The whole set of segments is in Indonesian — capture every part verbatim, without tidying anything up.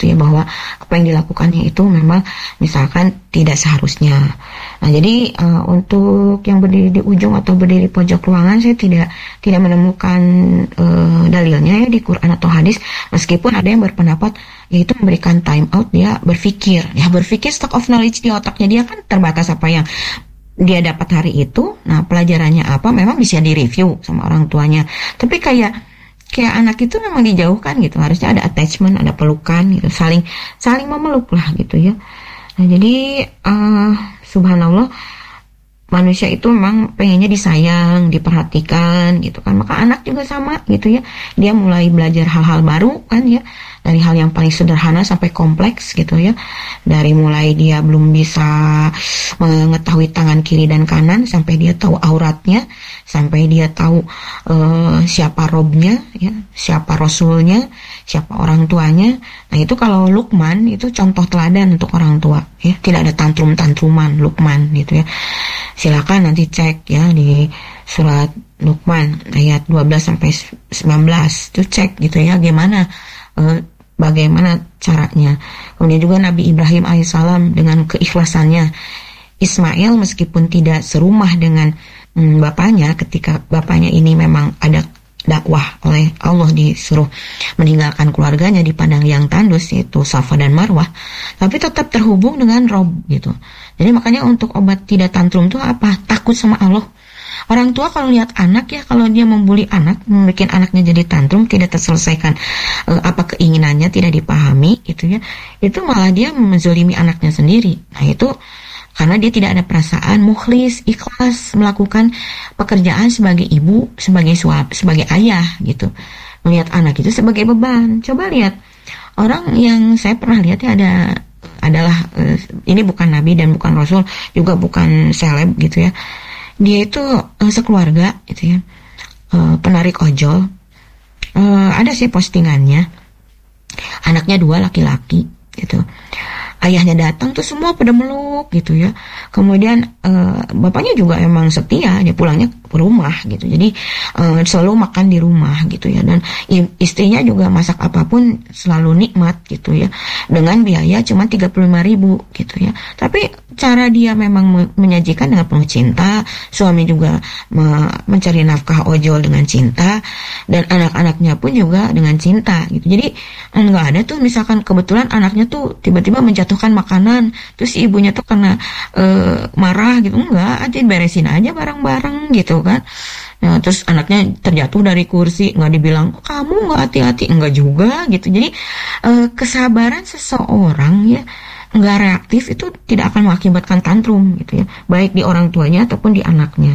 gitu ya, bahwa apa yang dilakukannya itu memang misalkan tidak seharusnya. Nah, jadi uh, untuk yang berdiri di ujung atau berdiri pojok ruangan, saya tidak tidak menemukan uh, dalilnya ya di Quran atau hadis, meskipun ada yang berpendapat yaitu memberikan time out, dia berpikir, ya berpikir stock of knowledge di otaknya dia kan terbatas apa yang dia dapat hari itu. Nah, pelajarannya apa memang bisa direview sama orang tuanya. Tapi kayak kayak anak itu memang dijauhkan gitu. Harusnya ada attachment, ada pelukan gitu, saling saling memeluk lah gitu ya. Nah, jadi uh, subhanallah, manusia itu memang pengennya disayang, diperhatikan gitu kan. Maka anak juga sama gitu ya. Dia mulai belajar hal-hal baru kan ya. Dari hal yang paling sederhana sampai kompleks gitu ya. Dari mulai dia belum bisa mengetahui tangan kiri dan kanan, sampai dia tahu auratnya, sampai dia tahu uh, siapa robnya ya, siapa rasulnya, siapa orang tuanya. Nah, itu kalau Luqman itu contoh teladan untuk orang tua ya. Tidak ada tantrum-tantruman Luqman gitu ya. Silakan nanti cek ya di surat Luqman ayat dua belas sampai sembilan belas. Itu cek gitu ya gimana uh, bagaimana caranya. Kemudian juga Nabi Ibrahim alaihissalam dengan keikhlasannya. Ismail meskipun tidak serumah dengan hmm, bapaknya, ketika bapaknya ini memang ada dakwah oleh Allah, disuruh meninggalkan keluarganya di padang yang tandus yaitu Safa dan Marwah, tapi tetap terhubung dengan Rob gitu. Jadi makanya untuk obat tidak tantrum itu apa? Takut sama Allah. Orang tua kalau lihat anak ya, kalau dia membuli anak, membuat anaknya jadi tantrum, tidak terselesaikan e, apa keinginannya, tidak dipahami gitu ya, itu malah dia menzolimi anaknya sendiri. Nah, itu karena dia tidak ada perasaan mukhlis, ikhlas melakukan pekerjaan sebagai ibu, sebagai suami, sebagai ayah gitu. Melihat anak itu sebagai beban. Coba lihat orang yang saya pernah lihat ya, ada adalah e, ini bukan nabi dan bukan rasul, juga bukan seleb gitu ya. Dia itu uh, sekeluarga gitu ya, uh, penarik ojol. Uh, ada sih postingannya, anaknya dua laki-laki gitu. Ayahnya datang tuh semua pada meluk gitu ya. Kemudian uh, bapaknya juga emang setia, dia pulangnya ke rumah gitu. Jadi uh, selalu makan di rumah gitu ya. Dan istrinya juga masak apapun selalu nikmat gitu ya. Dengan biaya cuma tiga puluh lima ribu gitu ya. Tapi cara dia memang menyajikan dengan penuh cinta. Suami juga me- mencari nafkah ojol dengan cinta. Dan anak-anaknya pun juga dengan cinta gitu. Jadi enggak ada tuh misalkan kebetulan anaknya tuh tiba-tiba menjatuhkan makanan, terus si ibunya tuh kena e, marah gitu. Enggak, aja beresin aja bareng-bareng gitu kan. Nah, terus anaknya terjatuh dari kursi, nggak dibilang kamu nggak hati-hati, enggak juga gitu. Jadi e, kesabaran seseorang ya nggak reaktif itu tidak akan mengakibatkan tantrum gitu ya, baik di orang tuanya ataupun di anaknya.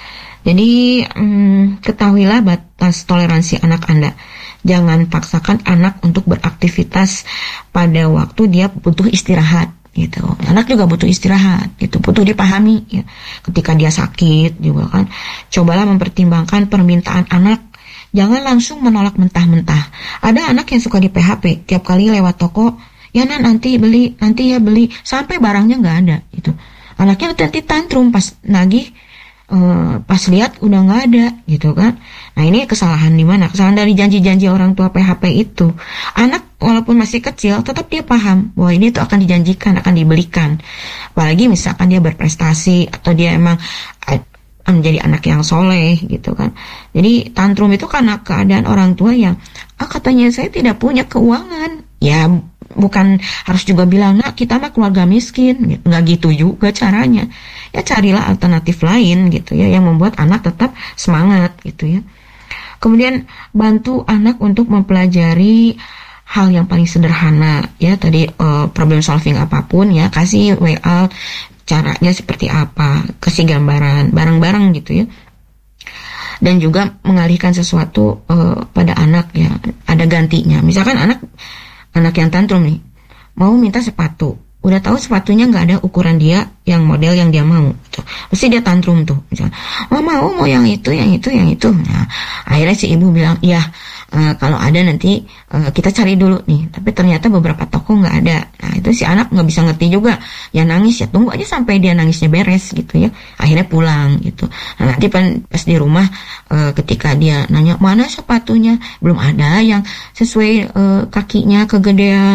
Jadi hmm, ketahuilah batas toleransi anak Anda. Jangan paksakan anak untuk beraktivitas pada waktu dia butuh istirahat gitu. Anak juga butuh istirahat gitu, butuh dipahami ya. Ketika dia sakit juga kan, cobalah mempertimbangkan permintaan anak. Jangan langsung menolak mentah-mentah. Ada anak yang suka di P H P, tiap kali lewat toko, ya nah, nanti beli, nanti ya beli, sampai barangnya nggak ada gitu. Anaknya nanti tantrum pas nagih. Uh, pas lihat udah nggak ada gitu kan. Nah, ini kesalahan di mana? Kesalahan dari janji-janji orang tua P H P itu. Anak walaupun masih kecil tetap dia paham bahwa ini tuh akan dijanjikan, akan dibelikan. Apalagi misalkan dia berprestasi atau dia emang menjadi anak yang soleh gitu kan. Jadi tantrum itu karena keadaan orang tua yang ah katanya saya tidak punya keuangan. Ya bukan harus juga bilang nah kita mah keluarga miskin, nggak gitu juga caranya. Ya carilah alternatif lain gitu ya yang membuat anak tetap semangat gitu ya. Kemudian bantu anak untuk mempelajari hal yang paling sederhana ya, tadi uh, problem solving apapun ya, kasih way out caranya seperti apa, kasih gambaran bareng-bareng gitu ya. Dan juga mengalihkan sesuatu uh, pada anak ya, ada gantinya. Misalkan anak anak yang tantrum nih mau minta sepatu, udah tahu sepatunya nggak ada ukuran dia yang model yang dia mau gitu. Pasti dia tantrum tuh misalnya, oh mau mau yang itu yang itu yang itu. Nah akhirnya si ibu bilang ya uh, kalau ada nanti uh, kita cari dulu nih, tapi ternyata beberapa toko nggak ada. Nah itu si anak nggak bisa ngerti juga, ya nangis, ya tunggu aja sampai dia nangisnya beres gitu ya, akhirnya pulang gitu. Nah nanti pas, pas di rumah uh, ketika dia nanya mana sepatunya, belum ada yang sesuai uh, kakinya kegedean